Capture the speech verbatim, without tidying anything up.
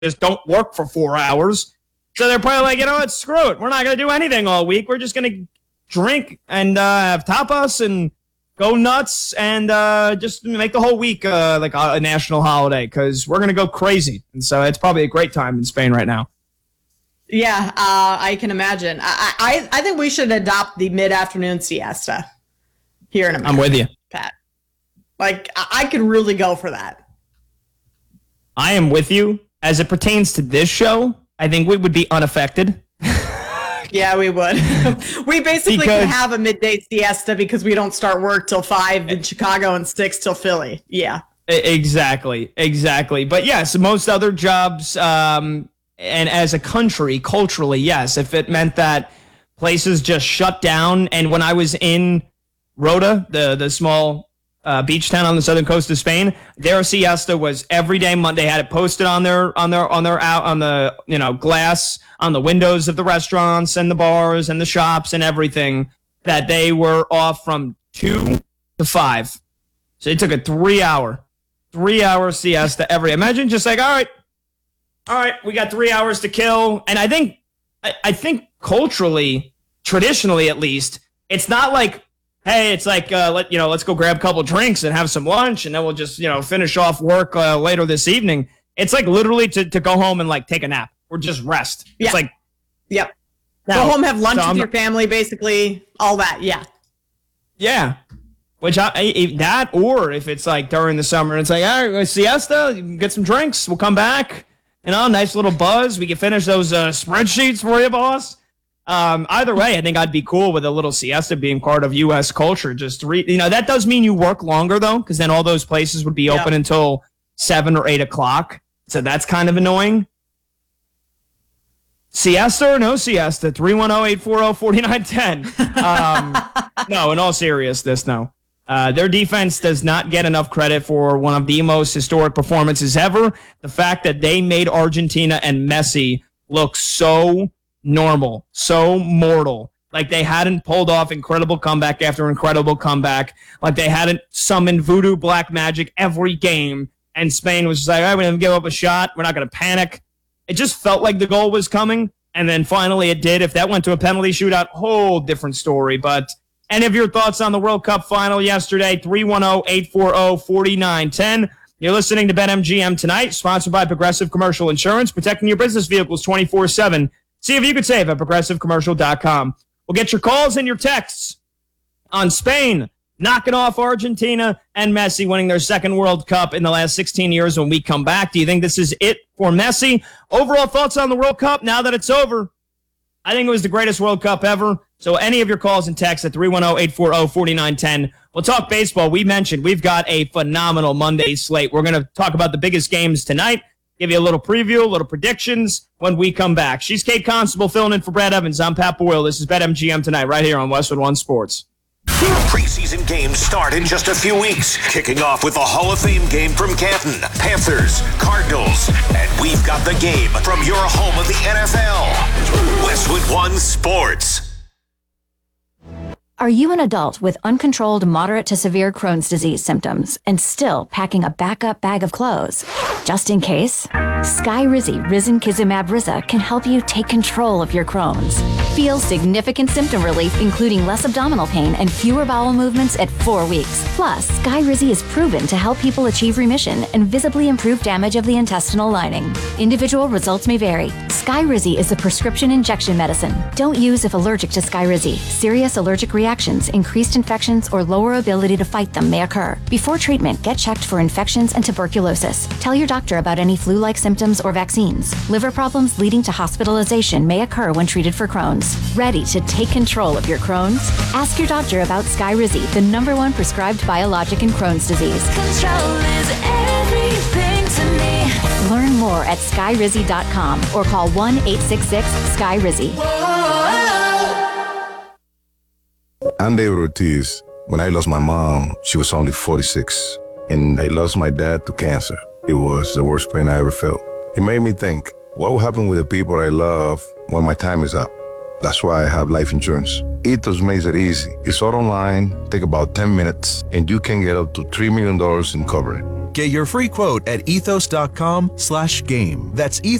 just don't work for four hours. So they're probably like, you know what, screw it. We're not going to do anything all week. We're just going to drink and uh, have tapas and go nuts and uh, just make the whole week uh, like a, a national holiday because we're going to go crazy. And so it's probably a great time in Spain right now. Yeah, uh, I can imagine. I, I I think we should adopt the mid-afternoon siesta here in America. I'm with you, Pat. Like, I, I could really go for that. I am with you. As it pertains to this show, I think we would be unaffected. Yeah, we would. We basically because, could have a midday siesta because we don't start work till five in Chicago and six till Philly. Yeah. Exactly, exactly. But yes, most other jobs, um, and as a country, culturally, yes, if it meant that places just shut down. And when I was in Rota, the, the small uh, beach town on the southern coast of Spain, their siesta was every day Monday. They had it posted on their on their on their out on the you know glass on the windows of the restaurants and the bars and the shops and everything that they were off from two to five. So they took a three hour, three hour siesta every. Imagine just like, all right, all right, we got three hours to kill. And I think, I, I think culturally, traditionally at least, it's not like, hey, it's like, uh, let you know, let's go grab a couple drinks and have some lunch, and then we'll just, you know, finish off work uh, later this evening. It's like literally to, to go home and like take a nap or just rest. Yeah. It's like, yep. Now, go home, have lunch so with I'm your not, family, basically, all that. Yeah. Yeah. Which I, I that or if it's like during the summer, it's like, all right, siesta, you can get some drinks, we'll come back. You know, nice little buzz. We can finish those uh, spreadsheets for you, boss. Um, either way, I think I'd be cool with a little siesta being part of U S culture. Just re- you know, that does mean you work longer though, because then all those places would be yeah. open until seven or eight o'clock. So that's kind of annoying. Siesta or no siesta? three one zero, eight four zero, four nine one zero. Um, no, in all seriousness, no. Uh, their defense does not get enough credit for one of the most historic performances ever. The fact that they made Argentina and Messi look so normal, so mortal, like they hadn't pulled off incredible comeback after incredible comeback, like they hadn't summoned voodoo black magic every game, and Spain was just like, all right, we're going to give up a shot. We're not going to panic. It just felt like the goal was coming, and then finally it did. If that went to a penalty shootout, whole different story, but... Any of your thoughts on the World Cup final yesterday? three one zero, eight four zero, four nine one zero. You're listening to BetMGM Tonight, sponsored by Progressive Commercial Insurance, protecting your business vehicles twenty-four seven. See if you could save at progressive commercial dot com. We'll get your calls and your texts on Spain knocking off Argentina and Messi winning their second World Cup in the last sixteen years when we come back. Do you think this is it for Messi? Overall thoughts on the World Cup now that it's over? I think it was the greatest World Cup ever. So any of your calls and texts at three one zero, eight four zero, four nine one zero. We'll talk baseball. We mentioned we've got a phenomenal Monday slate. We're going to talk about the biggest games tonight, give you a little preview, a little predictions when we come back. She's Kate Constable filling in for Brad Evans. I'm Pat Boyle. This is BetMGM Tonight right here on Westwood One Sports. Preseason games start in just a few weeks, kicking off with the Hall of Fame game from Canton, Panthers, Cardinals, and we've got the game from your home of the N F L, Westwood One Sports. Are you an adult with uncontrolled moderate to severe Crohn's disease symptoms and still packing a backup bag of clothes? Just in case, Skyrizi Risankizumab Riza can help you take control of your Crohn's. Feel significant symptom relief, including less abdominal pain and fewer bowel movements at four weeks. Plus, Skyrizi is proven to help people achieve remission and visibly improve damage of the intestinal lining. Individual results may vary. Skyrizi is a prescription injection medicine. Don't use if allergic to Skyrizi. Serious allergic reactions, increased infections, or lower ability to fight them may occur. Before treatment, get checked for infections and tuberculosis. Tell your doctor about any flu-like symptoms or vaccines. Liver problems leading to hospitalization may occur when treated for Crohn's. Ready to take control of your Crohn's? Ask your doctor about Skyrizi, the number one prescribed biologic in Crohn's disease. Control is everything to me. Learn more at skyrizi dot com or call one eight six six, S K Y R I Z Y. I'm David Ortiz. When I lost my mom, she was only forty-six, and I lost my dad to cancer. It was the worst pain I ever felt. It made me think, what will happen with the people I love when my time is up? That's why I have life insurance. Ethos makes it easy. It's all online, take about ten minutes, and you can get up to three million dollars in coverage. Get your free quote at ethos.com slash game. That's